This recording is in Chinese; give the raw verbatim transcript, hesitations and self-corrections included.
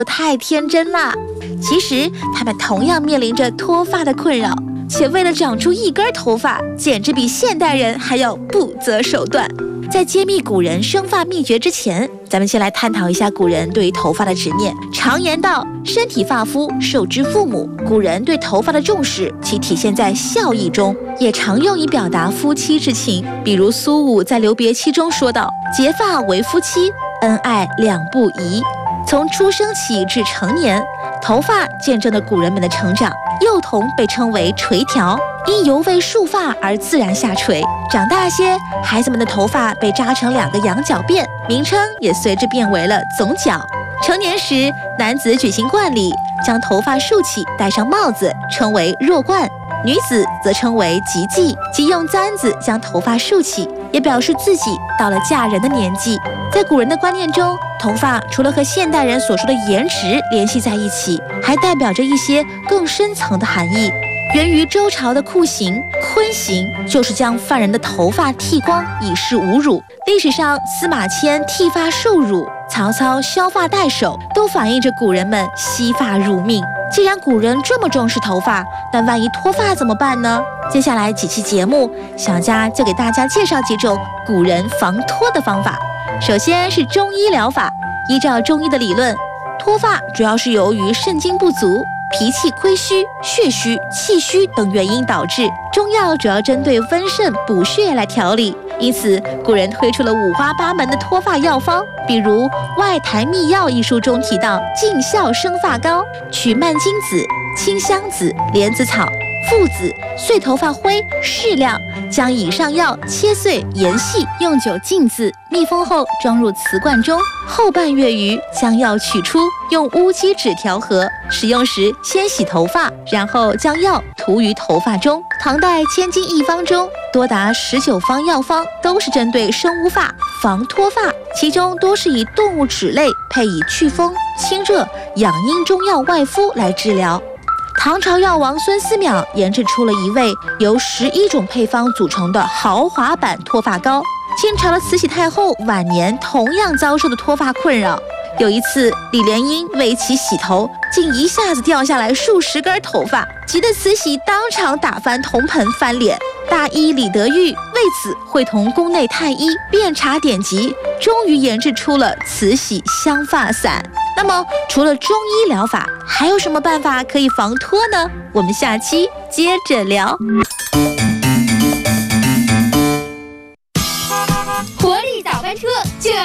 太天真啦！其实他们同样面临着脱发的困扰，且为了长出一根头发，简直比现代人还要不择手段。在揭秘古人生发秘诀之前，咱们先来探讨一下古人对于头发的执念。常言道，身体发肤受之父母。古人对头发的重视，其体现在孝义中，也常用以表达夫妻之情。比如苏武在留别妻中说道：“结发为夫妻，恩爱两不疑。”从出生起至成年，头发见证了古人们的成长。幼童被称为垂髫，因犹未束发而自然下垂。长大些，孩子们的头发被扎成两个羊角辫，名称也随之变为了总角。成年时，男子举行冠礼，将头发束起，戴上帽子，称为弱冠；女子则称为及髻，即用簪子将头发束起，也表示自己到了嫁人的年纪。在古人的观念中，头发除了和现代人所说的颜值联系在一起，还代表着一些更深层的含义。源于周朝的酷刑坤刑，就是将犯人的头发剃光，以示侮辱。历史上，司马迁剃发受辱，曹操削发代首，都反映着古人们惜发如命。既然古人这么重视头发，那万一脱发怎么办呢？接下来几期节目，小佳就给大家介绍几种古人防脱的方法。首先是中医疗法。依照中医的理论，脱发主要是由于肾精不足、脾气亏虚、血虚、气虚等原因导致。中药主要针对温肾补血来调理，因此古人推出了五花八门的脱发药方。比如《外台秘药》一书中提到尽孝生发膏，取蔓荆子、清香子、莲子草、附子、碎头发灰适量，将以上药切碎研细，用酒浸渍，密封后装入瓷罐中，后半月余将药取出，用乌鸡脂调和。使用时先洗头发，然后将药涂于头发中。唐代《千金一方》中多达十九方药方都是针对生乌发、防脱发，其中多是以动物脂类配以祛风、清热、养阴中药外敷来治疗。唐朝药王孙思邈研制出了一味由十一种配方组成的豪华版脱发膏。清朝的慈禧太后晚年同样遭受的脱发困扰。有一次，李莲英为其洗头，竟一下子掉下来数十根头发，急得慈禧当场打翻铜盆翻脸。大医李德裕为此会同宫内太医遍查典籍，终于研制出了慈禧香发散。那么，除了中医疗法，还有什么办法可以防脱呢？我们下期接着聊。